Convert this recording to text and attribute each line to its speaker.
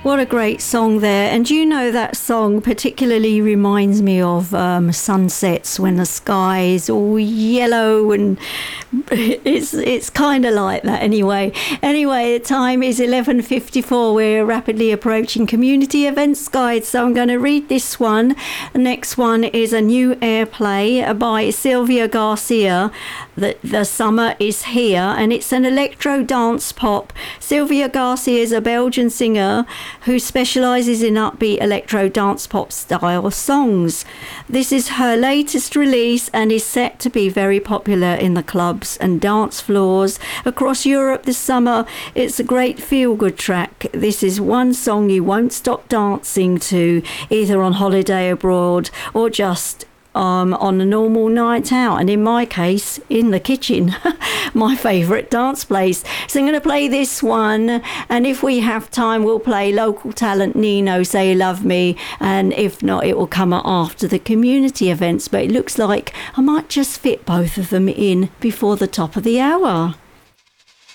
Speaker 1: What a great song there. And you know, that song particularly reminds me of sunsets when the sky is all yellow, and it's kind of like that anyway. Anyway, the time is 11:54. We're rapidly approaching community events guide, so I'm going to read this one. The next one is a new airplay by Sylvia Garcia. The summer is here, and it's an electro dance pop. Sylvia Garcia is a Belgian singer who specialises in upbeat electro dance pop style songs. This is her latest release and is set to be very popular in the clubs and dance floors across Europe this summer. It's a great feel-good track. This is one song you won't stop dancing to, either on holiday abroad or just on a normal night out, and in my case, in the kitchen, my favourite dance place. So I'm going to play this one, and if we have time, we'll play local talent Nino, Say You Love Me, and if not, it will come after the community events, but it looks like I might just fit both of them in before the top of the hour.